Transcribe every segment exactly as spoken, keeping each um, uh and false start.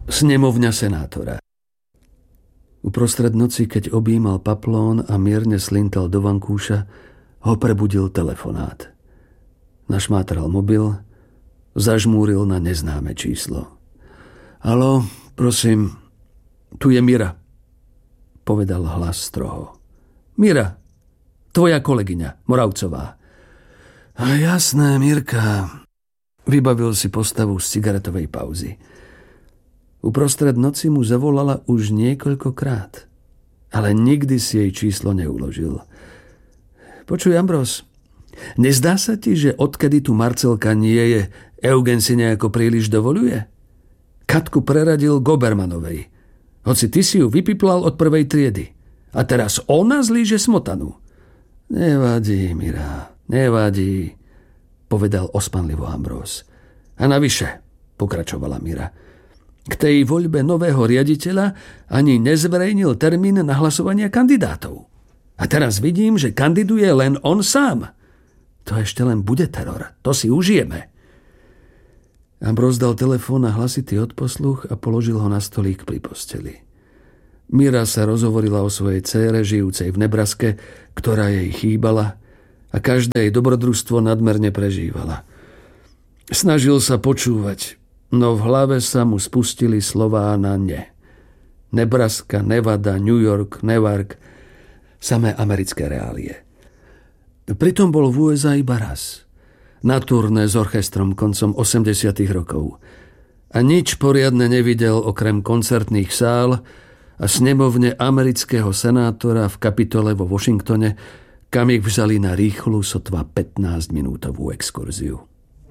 Snemovňa senátora. Uprostred noci, keď objímal paplón a mierne slintal do vankúša, ho prebudil telefonát. Našmátral mobil, zažmúril na neznáme číslo. Haló, prosím, tu je Mira, povedal hlas stroho. Mira, tvoja kolegyňa, Moravcová. A jasné, Mirka, vybavil si postavu z cigaretovej pauzy. Uprostred noci mu zavolala už niekoľkokrát, ale nikdy si jej číslo neuložil. Počuj, Ambros, nezdá sa ti, že odkedy tu Marcelka nie je, Eugen si nejako príliš dovoluje? Katku preradil Gobermanovej, hoci ty si ju vypiplal od prvej triedy. A teraz ona zlíže smotanu. Nevadí, Mira, nevadí, povedal ospanlivo Ambros. A navyše, pokračovala Mira, k tej voľbe nového riaditeľa ani nezverejnil termín na hlasovanie kandidátov. A teraz vidím, že kandiduje len on sám. To ešte len bude teror. To si užijeme. Ambros dal telefón na hlasitý odposluch a položil ho na stolík pri posteli. Mira sa rozhovorila o svojej dcére, žijúcej v Nebraske, ktorá jej chýbala a každé jej dobrodružstvo nadmerne prežívala. Snažil sa počúvať, no v hlave sa mu spustili slová na ne. Nebraska, Nevada, New York, Newark, samé americké reálie. Pritom bol v ú es á iba raz, na turné s orchestrom koncom osemdesiatych rokov. A nič poriadne nevidel okrem koncertných sál a snemovne amerického senátora v Kapitole vo Washingtone, kam ich vzali na rýchlu, sotva pätnásťminútovú exkurziu.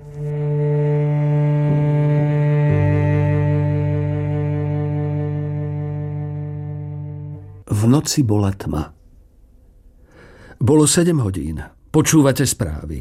V noci bola tma. Bolo sedem hodín. Počúvate správy.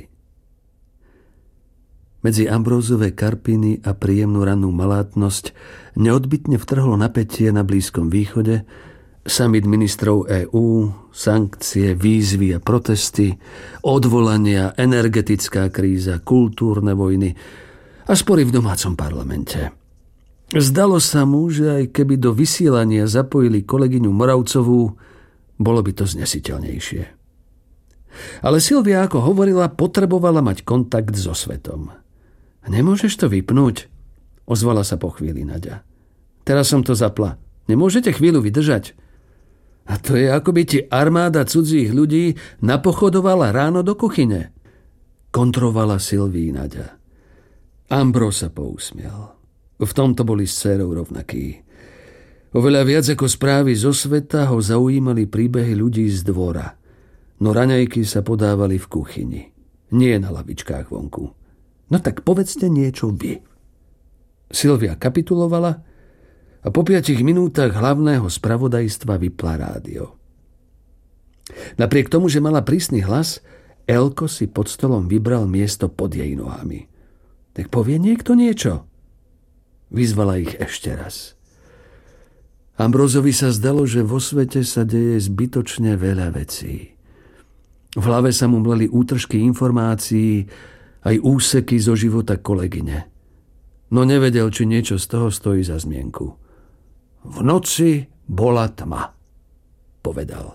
Medzi Ambrózove karpiny a príjemnú rannú malátnosť neodbytne vtrhlo napätie na Blízkom východe, summit ministrov EÚ, sankcie, výzvy a protesty, odvolania, energetická kríza, kultúrne vojny a spory v domácom parlamente. Zdalo sa mu, že aj keby do vysielania zapojili kolegyňu Moravcovú, bolo by to znesiteľnejšie. Ale Silvia, ako hovorila, potrebovala mať kontakt so svetom. Nemôžeš to vypnúť? Ozvala sa po chvíli Naďa. Teraz som to zapla. Nemôžete chvíľu vydržať? A to je, ako by ti armáda cudzích ľudí napochodovala ráno do kuchyne. Kontrovala Silvii Naďa. Ambros sa pousmiel. V tomto boli s dcérou rovnakí. Oveľa viac ako správy zo sveta ho zaujímali príbehy ľudí z dvora. No raňajky sa podávali v kuchyni. Nie na lavičkách vonku. No tak povedzte niečo vy. Silvia kapitulovala a po piatich minútach hlavného spravodajstva vypla rádio. Napriek tomu, že mala prísny hlas, Elko si pod stolom vybral miesto pod jej nohami. Tak povie niekto niečo. Vyzvala ich ešte raz. Ambrózovi sa zdalo, že vo svete sa deje zbytočne veľa vecí. V hlave sa mu mleli útržky informácií, aj úseky zo života kolegyne. No nevedel, či niečo z toho stojí za zmienku. V noci bola tma, povedal.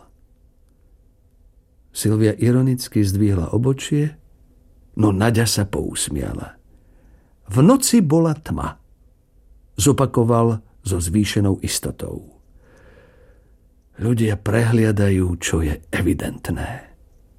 Silvia ironicky zdvihla obočie, no Naďa sa pousmiala. V noci bola tma, zopakoval so zvýšenou istotou. Ľudia prehliadajú, čo je evidentné.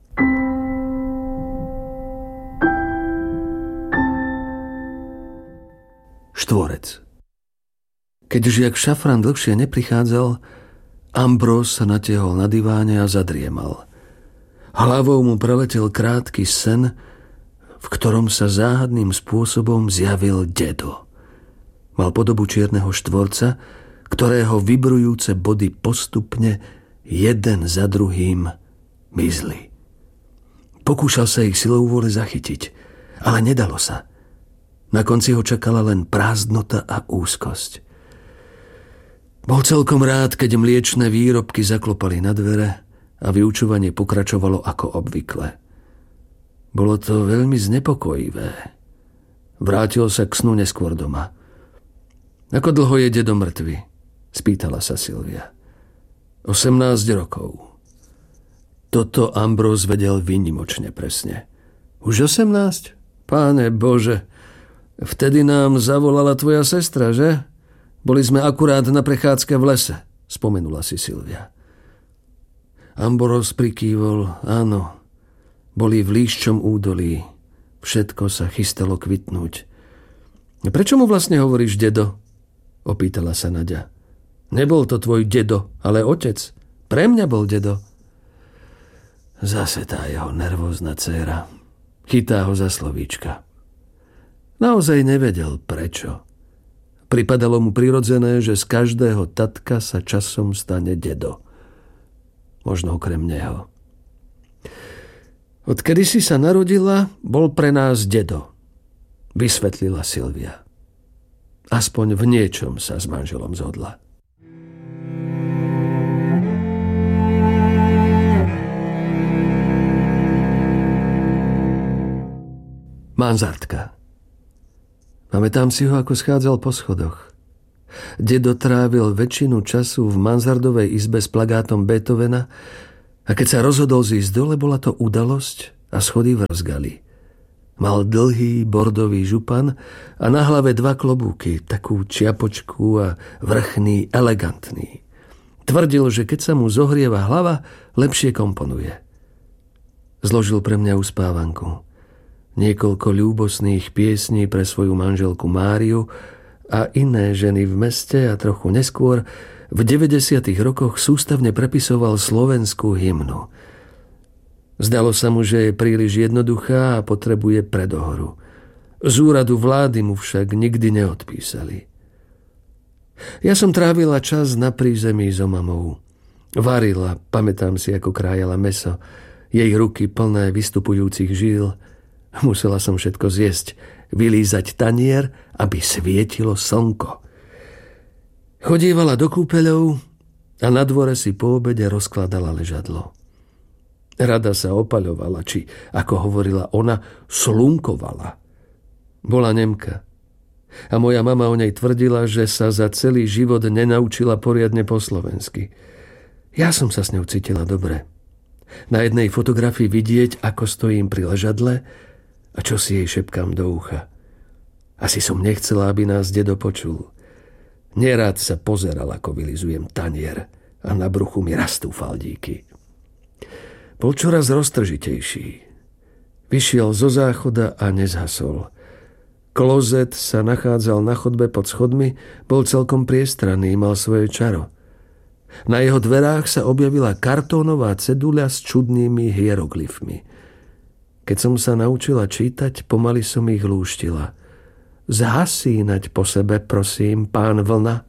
Štvorec. Keď žiak Šafran dlhšie neprichádzal, Ambros sa natiehol na diváne a zadriemal. Hlavou mu preletel krátky sen, v ktorom sa záhadným spôsobom zjavil dedo. Mal podobu čierneho štvorca, ktorého vibrujúce body postupne jeden za druhým mizli. Pokúšal sa ich silou vôle zachytiť, ale nedalo sa. Na konci ho čakala len prázdnota a úzkosť. Bol celkom rád, keď mliečne výrobky zaklopali na dvere a vyučovanie pokračovalo ako obvykle. Bolo to veľmi znepokojivé. Vrátil sa k snu neskôr doma. Ako dlho je dedo mŕtvy? Spýtala sa Silvia. osemnásť rokov. Toto Ambrós vedel výnimočne presne. Už osemnásť? Páne Bože, vtedy nám zavolala tvoja sestra, že? Boli sme akurát na prechádzke v lese, spomenula si Silvia. Ambrós prikývol, áno. Boli v líščom údolí. Všetko sa chystalo kvitnúť. Prečo mu vlastne hovoríš dedo? Opýtala sa Naďa. Nebol to tvoj dedo, ale otec. Pre mňa bol dedo. Zase tá jeho nervózna dcéra. Chytá ho za slovíčka. Naozaj nevedel prečo. Pripadalo mu prirodzené, že z každého tatka sa časom stane dedo. Možno okrem neho. Odkedy si sa narodila, bol pre nás dedo, vysvetlila Silvia. Aspoň v niečom sa s manželom zhodla. Mansardka. Pamätám si ho, ako schádzal po schodoch. Dedo trávil väčšinu času v mansardovej izbe s plagátom Beethovena a keď sa rozhodol zísť dole, bola to udalosť a schody vrzgali. Mal dlhý bordový župan a na hlave dva klobúky, takú čiapočku a vrchný, elegantný. Tvrdil, že keď sa mu zohrieva hlava, lepšie komponuje. Zložil pre mňa uspávanku. Niekoľko ľúbosných piesní pre svoju manželku Máriu a iné ženy v meste a trochu neskôr v deväťdesiatych rokoch sústavne prepisoval slovenskú hymnu. Zdalo sa mu, že je príliš jednoduchá a potrebuje predohoru. Z úradu vlády mu však nikdy neodpísali. Ja som trávila čas na prízemí so mamou. Varila, pamätám si, ako krájala mäso. Jej ruky plné vystupujúcich žíl. Musela som všetko zjesť, vylízať tanier, aby svietilo slnko. Chodívala do kúpeľov a na dvore si po obede rozkladala ležadlo. Rada sa opaľovala, či, ako hovorila ona, slunkovala. Bola Nemka. A moja mama o nej tvrdila, že sa za celý život nenaučila poriadne po slovensky. Ja som sa s ňou cítila dobre. Na jednej fotografii vidieť, ako stojím pri ležadle a čo si jej šepkám do ucha. Asi som nechcela, aby nás dedo počul. Nerád sa pozeral, ako vylizujem tanier a na bruchu mi rastú faldíky. Bol čoraz roztržitejší. Vyšiel zo záchoda a nezhasol. Klozet sa nachádzal na chodbe pod schodmi, bol celkom priestranný, mal svoje čaro. Na jeho dverách sa objavila kartónová ceduľa s čudnými hieroglyfmi. Keď som sa naučila čítať, pomaly som ich lúštila. Zhasínať po sebe, prosím, pán Vlna.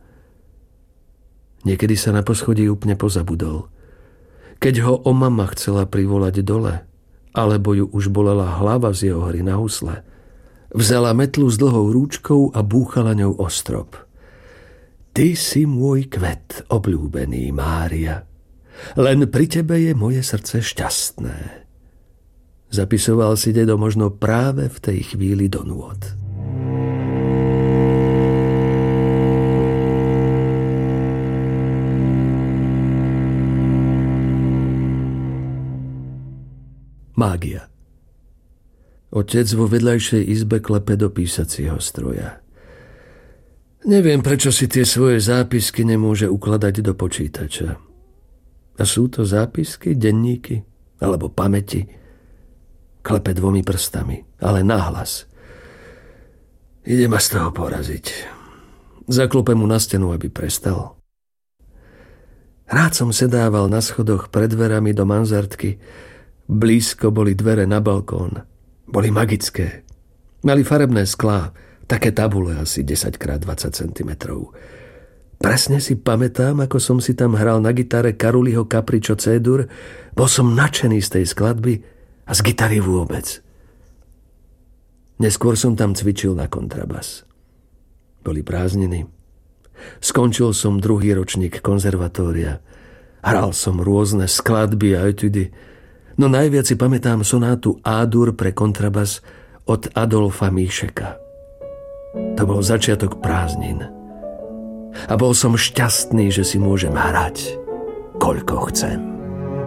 Niekedy sa na poschodí úplne pozabudol. Keď ho o mama chcela privolať dole, alebo ju už bolela hlava z jeho hry na husle, vzala metlu s dlhou rúčkou a búchala ňou o strop. Ty si môj kvet, obľúbený Mária. Len pri tebe je moje srdce šťastné. Zapisoval si dedo možno práve v tej chvíli do nôd. Mágia. Otec vo vedľajšej izbe klepe do písacieho stroja. Neviem, prečo si tie svoje zápisky nemôže ukladať do počítača. A sú to zápisky, denníky alebo pamäti? Klepe dvomi prstami, ale nahlas. Ide ma z toho poraziť. Zaklopem mu na stenu, aby prestal. Rád som sedával na schodoch pred dverami do mansardky. Blízko boli dvere na balkón. Boli magické. Mali farebné sklá, také tabule asi desať krát dvadsať centimetrov. Presne si pamätám, ako som si tam hral na gitare Karuliho Capriccio C-dur. Bol som nadšený z tej skladby a z gitary vôbec. Neskôr som tam cvičil na kontrabas. Boli prázdniny. Skončil som druhý ročník konzervatória. Hral som rôzne skladby a etudy. No najviac si pamätám sonátu A-dur pre kontrabas od Adolfa Míšeka. To bol začiatok prázdnin. a bol som šťastný, že si môžem hrať, koľko chcem.